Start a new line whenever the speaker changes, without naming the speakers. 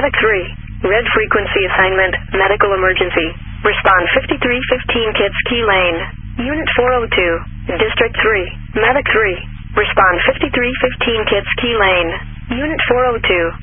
Medic 3. Red frequency assignment, medical emergency. Respond 5315 Kids Key Lane. Unit 402. District 3. Medic 3. Respond 5315 Kids Key Lane. Unit 402.